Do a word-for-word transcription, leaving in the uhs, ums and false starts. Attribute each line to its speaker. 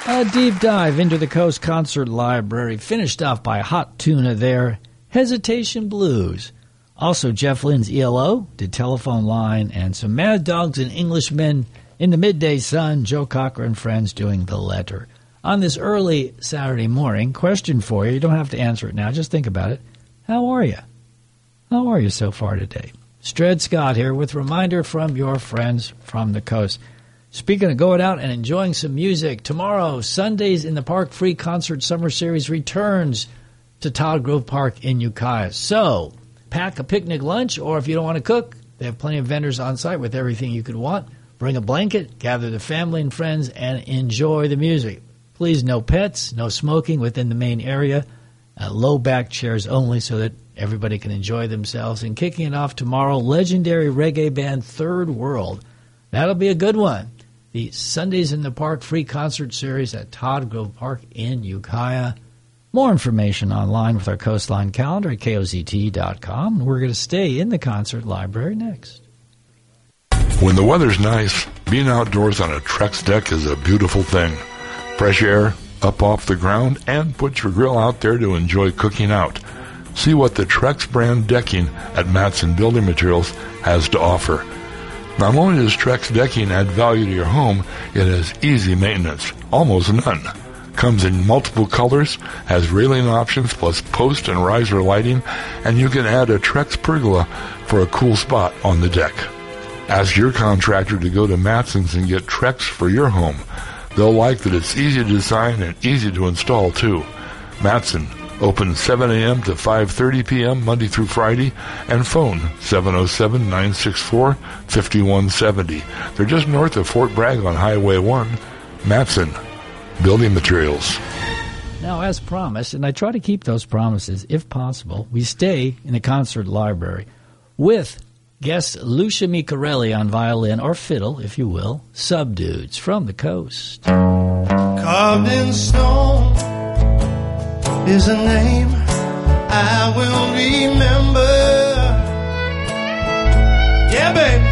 Speaker 1: A deep dive into the Coast Concert Library, finished off by Hot Tuna there, Hesitation Blues. Also, Jeff Lynne's E L O did Telephone Line, and some Mad Dogs and Englishmen in the Midday Sun, Joe Cocker and friends doing The Letter. On this early Saturday morning, question for you, you don't have to answer it now, just think about it. How are you? How are you so far today? Stred Scott here with a reminder from your friends from the coast. Speaking of going out and enjoying some music, tomorrow, Sundays in the Park Free Concert Summer Series returns to Todd Grove Park in Ukiah. So, pack a picnic lunch, or if you don't want to cook, they have plenty of vendors on site with everything you could want. Bring a blanket, gather the family and friends, and enjoy the music. Please, no pets, no smoking within the main area, uh, low back chairs only so that everybody can enjoy themselves. And kicking it off tomorrow, legendary reggae band Third World. That'll be a good one. The Sundays in the Park Free Concert Series at Todd Grove Park in Ukiah. More information online with our Coastline calendar at K O Z T dot com. And we're going to stay in the concert library next.
Speaker 2: When the weather's nice, being outdoors on a Trex deck is a beautiful thing. Fresh air, up off the ground, and put your grill out there to enjoy cooking out. See what the Trex brand decking at Matson Building Materials has to offer. Not only does Trex decking add value to your home, it has easy maintenance, almost none. Comes in multiple colors, has railing options plus post and riser lighting, and you can add a Trex pergola for a cool spot on the deck. Ask your contractor to go to Matson's and get Trex for your home. They'll like that it's easy to design and easy to install too. Matson, open seven a.m. to five thirty p.m. Monday through Friday, and phone seven oh seven, nine six four, five one seven oh. They're just north of Fort Bragg on Highway one. Matson Building Materials.
Speaker 1: Now, as promised, and I try to keep those promises if possible, we stay in the concert library with guest Lucia Micarelli on violin, or fiddle, if you will, Subdudes from the coast.
Speaker 3: Carved in stone is a name I will remember. Yeah, baby.